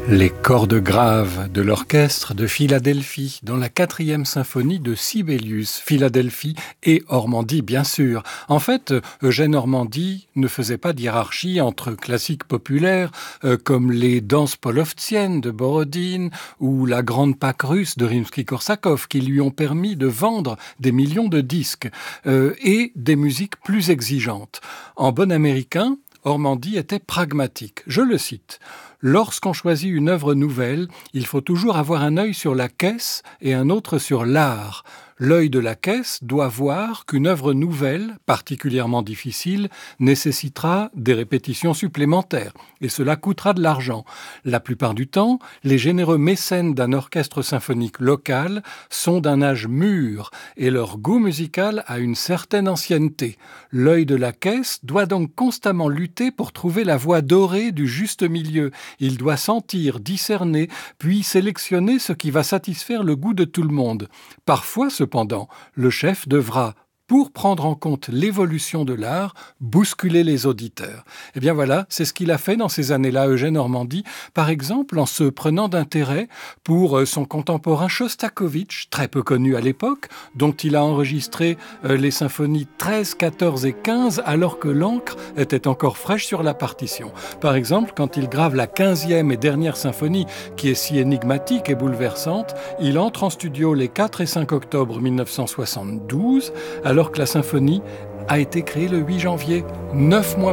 Les cordes graves de l'orchestre de Philadelphie dans la 4e symphonie de Sibelius, Philadelphie et Ormandie bien sûr. En fait, Eugène Ormandy ne faisait pas d'hiérarchie entre classiques populaires comme les danses polovtsiennes de Borodine ou la grande Pâque russe de Rimsky-Korsakov qui lui ont permis de vendre des millions de disques et des musiques plus exigeantes. En bon américain, Ormandy était pragmatique. Je le cite. Lorsqu'on choisit une œuvre nouvelle, il faut toujours avoir un œil sur la caisse et un autre sur l'art. L'œil de la caisse doit voir qu'une œuvre nouvelle, particulièrement difficile, nécessitera des répétitions supplémentaires, et cela coûtera de l'argent. La plupart du temps, les généreux mécènes d'un orchestre symphonique local sont d'un âge mûr, et leur goût musical a une certaine ancienneté. L'œil de la caisse doit donc constamment lutter pour trouver la voie dorée du juste milieu. Il doit sentir, discerner, puis sélectionner ce qui va satisfaire le goût de tout le monde. Parfois, cependant, le chef devra, pour prendre en compte l'évolution de l'art, bousculer les auditeurs. Eh bien voilà, c'est ce qu'il a fait dans ces années-là, Eugène Ormandy, par exemple en se prenant d'intérêt pour son contemporain Chostakovitch, très peu connu à l'époque, dont il a enregistré les symphonies 13, 14 et 15, alors que l'encre était encore fraîche sur la partition. Par exemple, quand il grave la 15e et dernière symphonie, qui est si énigmatique et bouleversante, il entre en studio les 4 et 5 octobre 1972, alors que la symphonie a été créée le 8 janvier, 9 mois